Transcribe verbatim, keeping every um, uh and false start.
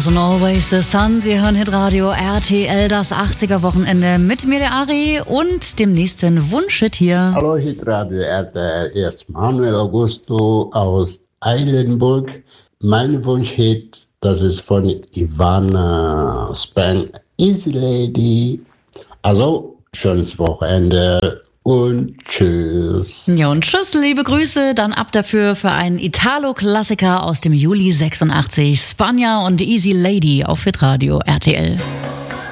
und Always the Sun. Sie hören Hitradio R T L, das achtziger-Wochenende mit mir, der Ari, und dem nächsten Wunschhit hier. Hallo Hitradio R T L, hier ist Manuel Augusto aus Eilenburg. Mein Wunschhit, das ist von Ivana Span, Easy Lady. Also, schönes Wochenende. Und tschüss. Ja, und tschüss, liebe Grüße. Dann ab dafür für einen Italo-Klassiker aus dem Juli sechsundachtzig. Spagna und Easy Lady auf Hitradio R T L.